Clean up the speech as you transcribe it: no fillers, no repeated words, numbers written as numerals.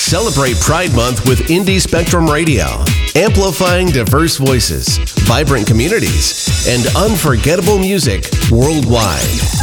Celebrate Pride Month with Indie Spectrum Radio, amplifying diverse voices, vibrant communities, and unforgettable music worldwide.